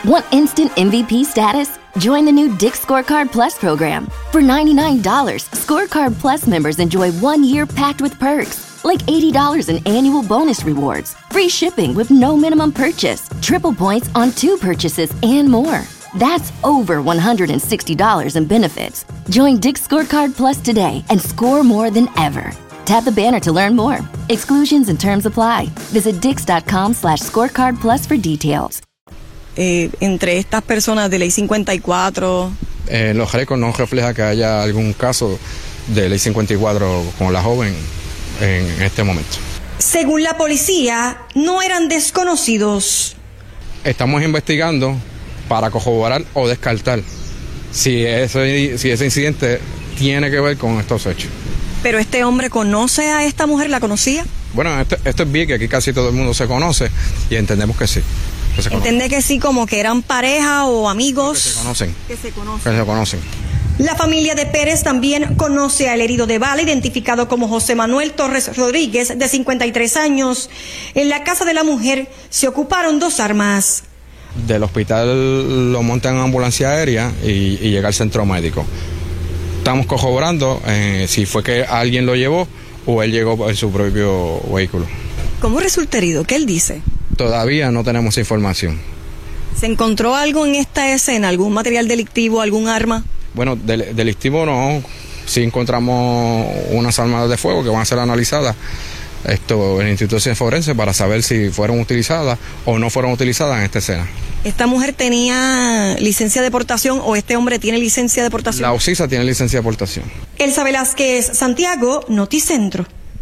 Want instant MVP status? Join the new Dick's Scorecard Plus program. For $99, Scorecard Plus members enjoy 1 year packed with perks, like $80 in annual bonus rewards, free shipping with no minimum purchase, triple points on 2 purchases, and more. That's over $160 in benefits. Join Dick's Scorecard Plus today and score more than ever. Tap the banner to learn more. Exclusions and terms apply. Visit dix.com/scorecard plus for details. Entre estas personas de Ley 54. Los récords no refleja que haya algún caso de Ley 54 con la joven en este momento. Según la policía, no eran desconocidos. Estamos investigando para corroborar o descartar si ese incidente tiene que ver con estos hechos. ¿Pero este hombre conoce a esta mujer? ¿La conocía? Bueno, esto es bien que aquí casi todo el mundo se conoce y entendemos que sí. ¿Entiende que sí, como que eran pareja o amigos? Que se conocen. Que se conocen. La familia de Pérez también conoce al herido de bala, identificado como José Manuel Torres Rodríguez, de 53 años. En la casa de la mujer se ocuparon 2 armas. Del hospital lo montan en ambulancia aérea y llega al centro médico. Estamos corroborando si fue que alguien lo llevó o él llegó en su propio vehículo. ¿Cómo resulta herido? ¿Qué él dice? Todavía no tenemos información. ¿Se encontró algo en esta escena? ¿Algún material delictivo, algún arma? Bueno, delictivo no. Sí encontramos unas armas de fuego que van a ser analizadas en el Instituto de Ciencias Forenses para saber si fueron utilizadas o no fueron utilizadas en esta escena. ¿Esta mujer tenía licencia de portación o este hombre tiene licencia de portación? La Ocisa tiene licencia de portación. Elsa Velázquez, Santiago, Noticentro.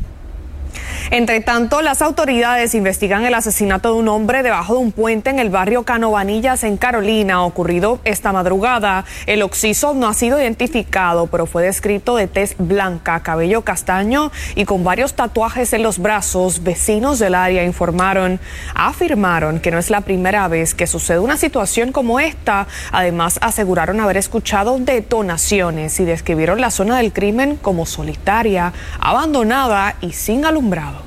Entre tanto, las autoridades investigan el asesinato de un hombre debajo de un puente en el barrio Canovanillas, en Carolina, ocurrido esta madrugada. El occiso no ha sido identificado, pero fue descrito de tez blanca, cabello castaño y con varios tatuajes en los brazos. Vecinos del área afirmaron que no es la primera vez que sucede una situación como esta. Además, aseguraron haber escuchado detonaciones y describieron la zona del crimen como solitaria, abandonada y sin alumbrado.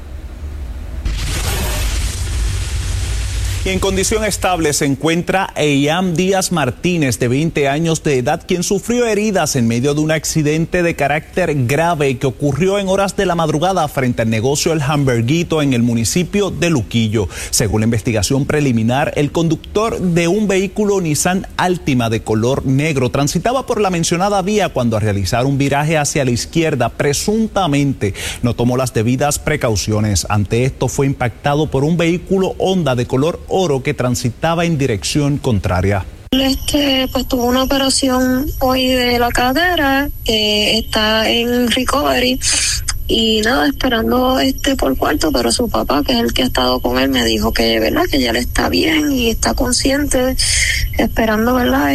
Y en condición estable se encuentra Eyam Díaz Martínez, de 20 años de edad, quien sufrió heridas en medio de un accidente de carácter grave que ocurrió en horas de la madrugada frente al negocio El Hamburguito en el municipio de Luquillo. Según la investigación preliminar, el conductor de un vehículo Nissan Altima de color negro transitaba por la mencionada vía cuando al realizar un viraje hacia la izquierda presuntamente no tomó las debidas precauciones. Ante esto fue impactado por un vehículo Honda de color oro que transitaba en dirección contraria. Pues tuvo una operación hoy de la cadera, está en recovery y nada, esperando por cuarto, pero su papá, que es el que ha estado con él, me dijo que verdad que ya le está bien y está consciente, esperando verdad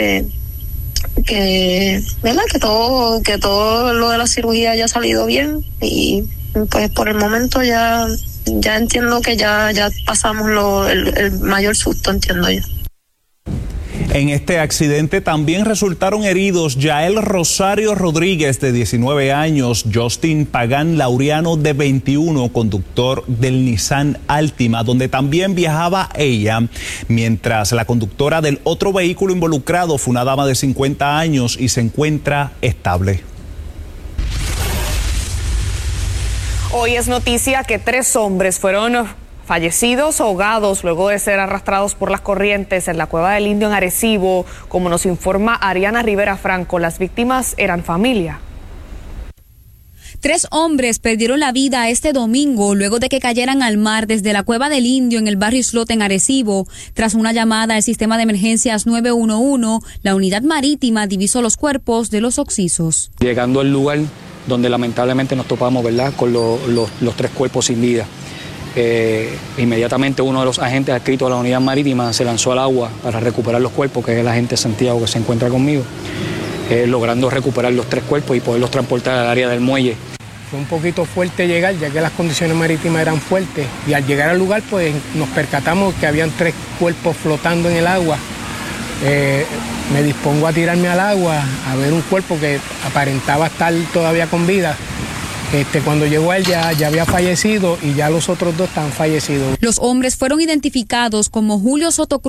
que todo lo de la cirugía haya salido bien y pues por el momento ya entiendo que ya pasamos el mayor susto, entiendo yo. En este accidente también resultaron heridos Yael Rosario Rodríguez, de 19 años, Justin Pagán Laureano, de 21, conductor del Nissan Altima, donde también viajaba ella, mientras la conductora del otro vehículo involucrado fue una dama de 50 años y se encuentra estable. Hoy es noticia que 3 hombres fueron fallecidos ahogados luego de ser arrastrados por las corrientes en la Cueva del Indio en Arecibo. Como nos informa Ariana Rivera Franco, las víctimas eran familia. 3 hombres perdieron la vida este domingo luego de que cayeran al mar desde la Cueva del Indio en el barrio Islote en Arecibo. Tras una llamada al sistema de emergencias 911, la unidad marítima divisó los cuerpos de los occisos. Llegando al lugar donde lamentablemente nos topamos, ¿verdad?, con los 3 cuerpos sin vida. Inmediatamente uno de los agentes adscritos a la unidad marítima se lanzó al agua para recuperar los cuerpos, que es el agente Santiago que se encuentra conmigo, logrando recuperar los 3 cuerpos y poderlos transportar al área del muelle. Fue un poquito fuerte llegar, ya que las condiciones marítimas eran fuertes, y al llegar al lugar pues nos percatamos que habían 3 cuerpos flotando en el agua. Me dispongo a tirarme al agua a ver un cuerpo que aparentaba estar todavía con vida. Cuando llegó él ya había fallecido y ya los otros 2 están fallecidos. Los hombres fueron identificados como Julio Soto Cruz